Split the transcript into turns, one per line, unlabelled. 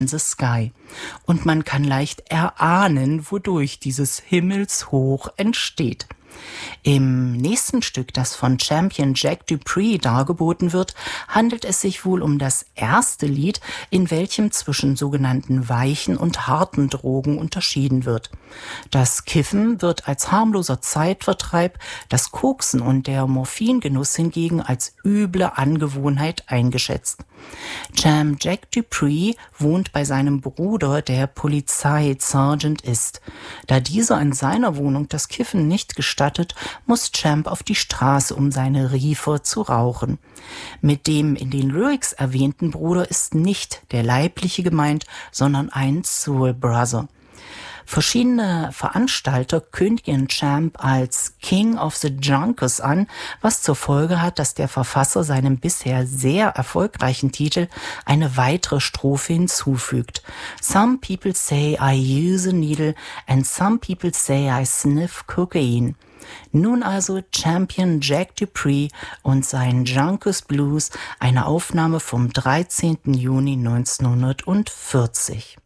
the Sky. Und man kann leicht erahnen, wodurch dieses Himmelshoch entsteht. Im nächsten Stück, das von Champion Jack Dupree dargeboten wird, handelt es sich wohl um das erste Lied, in welchem zwischen sogenannten weichen und harten Drogen unterschieden wird. Das Kiffen wird als harmloser Zeitvertreib, das Koksen und der Morphingenuss hingegen als üble Angewohnheit eingeschätzt. Champ Jack Dupree wohnt bei seinem Bruder, der Polizeisergeant ist. Da dieser in seiner Wohnung das Kiffen nicht gestattet, muss Champ auf die Straße, um seine Reefer zu rauchen. Mit dem in den Lyrics erwähnten Bruder ist nicht der leibliche gemeint, sondern ein Soul Brother. Verschiedene Veranstalter kündigen Champ als King of the Junkers an, was zur Folge hat, dass der Verfasser seinem bisher sehr erfolgreichen Titel eine weitere Strophe hinzufügt. Some people say I use a needle and some people say I sniff cocaine. Nun also Champion Jack Dupree und sein Junkers Blues, eine Aufnahme vom 13. Juni 1940.